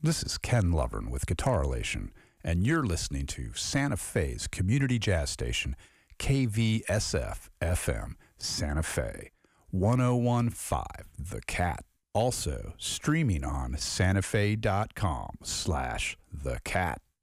This is Ken Lovern with Guitar Elation, and you're listening to Santa Fe's community jazz station, KVSF FM, Santa Fe, 1015 The Cat. Also streaming on santafe.com/thecat.